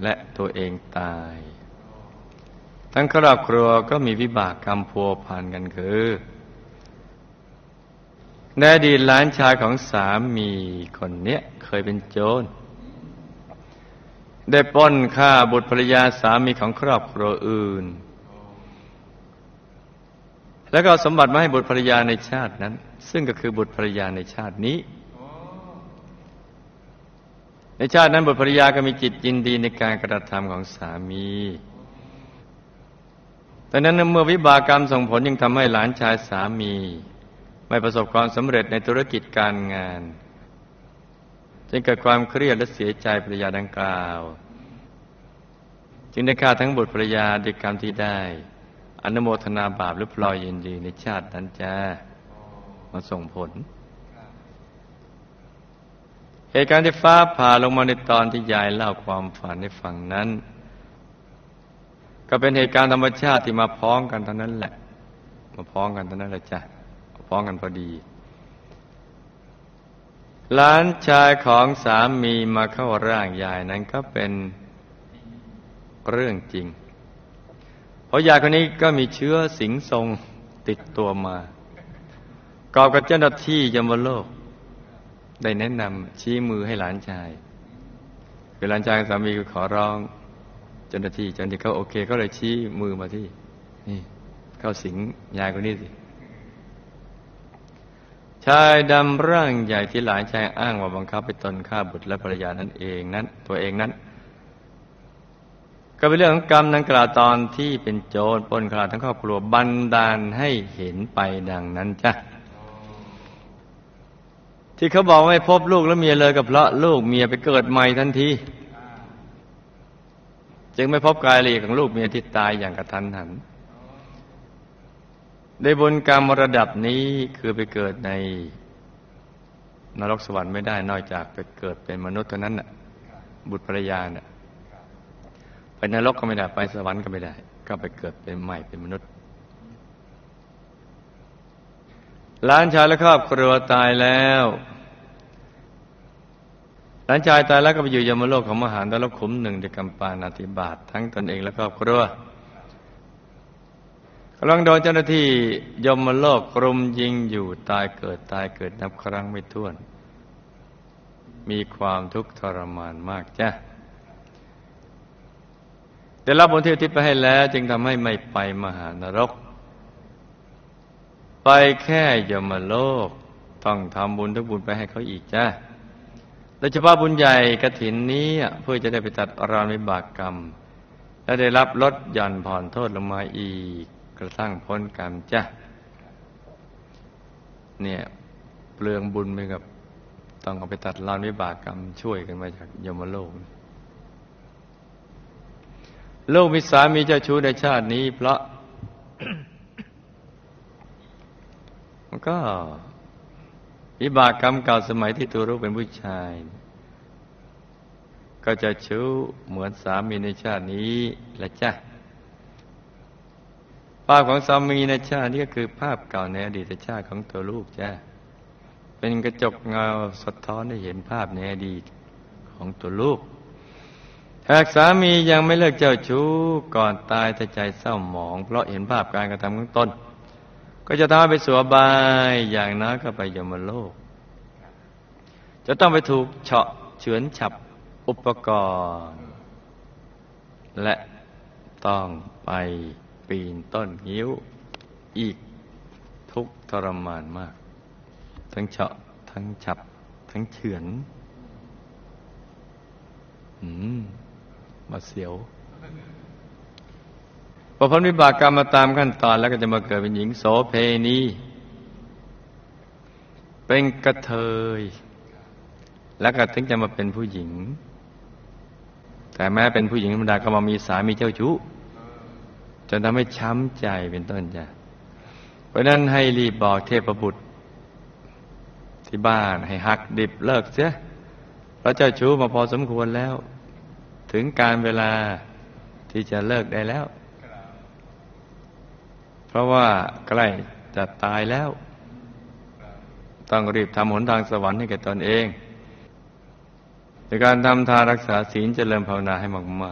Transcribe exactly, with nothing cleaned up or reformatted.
และตัวเองตายทั้งครอบครัวก็มีวิบากกรรมพัวพันกันคือในอดีตหลานชายของสามีคนเนี้ยเคยเป็นโจรได้ปล้นฆ่าบุตรภรรยาสามีของครอบครัวอื่นแล้วก็เอาสมบัติมาให้บุตรภรรยาในชาตินั้นซึ่งก็คือบุตรภรรยาในชาตินี้ในชาตินั้นบุตรภรรยาก็มีจิตยินดีในการกระทำของสามีแต่นั้นเมื่อวิบากกรรมส่งผลยังทำให้หลานชายสามีไม่ประสบความสำเร็จในธุรกิจการงานจึงเกิดความเครียดและเสียใจภรรยาดังกล่าวจึงได้ฆ่าทั้งบุตรภรรยาด้วยกรรมที่ได้อนุโมทนาบาปหรือพลอยยินดีในชาตินั้นจ้ามาส่งผลเหตุการณ์ที่ฟ้าผ่าลงมาในตอนที่ยายเล่าความฝันให้ฟังนั้นก็เป็นเหตุการณ์ธรรมชาติที่มาพ้องกันเท่านั้นแหละมาพ้องกันเท่านั้นแหละจ้ะมาพ้องกันพอดีหลานชายของสามีมาเข้าร่างยายนั้นก็เป็นเรื่องจริงเพราะยายคนนี้ก็มีเชื้อสิงทรงติดตัวมากอบกับเจ้าหน้าที่ยมโลกได้แนะนำชี้มือให้หลานชายคือหลานชายสามีก็ขอร้องเจ้าหน้าที่เจ้าหน้าที่เขาโอเคเขาเลยชี้มือมาที่นี่เข้าสิงยายคนนี้สิชายดำร่างใหญ่ที่หลานชายอ้างว่าบังคับไปตนฆ่าบุตรและภรรยานั่นเองนั้นตัวเองนั้นก็เป็นเรื่องของกรรมดังกล่าวตอนที่เป็นโจรปล้นฆ่าทั้งครอบครัวบันดาลให้เห็นไปดังนั้นจ้ะที่เขาบอกไม่พบลูกและเมียเลยก็เพราะลูกเมียไปเกิดใหม่ทันทีจึงไม่พบกายละเอียดของลูกเมียที่ตายอย่างกระทันหันได้บุญกรรมระดับนี้คือไปเกิดในนรกสวรรค์ไม่ได้นอกจากไปเกิดเป็นมนุษย์เท่านั้นน่ะบุตรภรรยาน่ะไปนรกก็ไม่ได้ไปสวรรค์ก็ไม่ได้ก็ไปเกิดเป็นใหม่เป็นมนุษย์หลานชายและครอบครัวตายแล้วหลานชายตายแล้วก็ไปอยู่ยมโลกของมหานรกขุมหนึ่งด้วยกรรมปาณาติบาตทั้งตนเองและครอบครัวกำลังโดนเจ้าหน้าที่ยมโลกกรุมยิงอยู่ตายเกิดตายเกิดนับครั้งไม่ถ้วนมีความทุกข์ทรมานมากจ้ะได้รับบุญที่อุทิศไปให้แล้วจึงทำให้ไม่ไปมหานรกไปแค่ยมโลกต้องทำบุญทุกบุญไปให้เขาอีกจ้ะโดยเฉพาะบุญใหญ่กฐินนี้เพื่อจะได้ไปตัดรอนวิบากกรรมและได้รับลดหย่อนผ่อนโทษลงมาอีกกระทั่งพ้นกรรมจ้ะเนี่ยเปลืองบุญไปกับต้องเอาไปตัดรอนวิบากกรรมช่วยกันมาจากยมโลกลูกมีสามีเจ้าชู้ในชาตินี้เพราะ มันก็วิบากกรรมเก่าสมัยที่ตัวลูกเป็นผู้ชายก็จะชู้เหมือนสามีในชาตินี้แหละจ้ะภาพของสามีในชาตินี้ก็คือภาพเก่าในอดีตชาติของตัวลูกจ้ะเป็นกระจกเงาสะท้อนให้เห็นภาพในอดีตของตัวลูกหากสามียังไม่เลิกเจ้าชู้ก่อนตายแต่ใจเศร้าหมองเพราะเห็นภาพการกระทำของตนก็จะทำให้ไปสู่อบายอย่างน้อยก็ไปยมโลกจะต้องไปถูกเฉาะเฉือนฉับอุปกรณ์และต้องไปปีนต้นงิ้วอีกทุกข์ทรมานมากทั้งเฉาะทั้งฉับทั้งเฉือนอืมมาเสียวพอพ้นวิบากกรรมมาตามขั้นตอนแล้วก็จะมาเกิดเป็นหญิงโสเพณีเป็นกระเทยแล้วก็ถึงจะมาเป็นผู้หญิงแต่แม้เป็นผู้หญิงธรรมดาก็มามีสามีเจ้าชู้จนทำให้ช้ำใจเป็นต้นจ้ะเพราะนั้นให้รีบบอกเทพบุตรที่บ้านให้หักดิบเลิกเสียเพราะเจ้าชู้มาพอสมควรแล้วถึงการเวลาที่จะเลิกได้แล้วเพราะว่าใกล้จะตายแล้วต้องรีบทำหนทางสวรรค์ให้แก่ตนเองในการทำทานรักษาศีลเจริญภาวนาให้มากๆ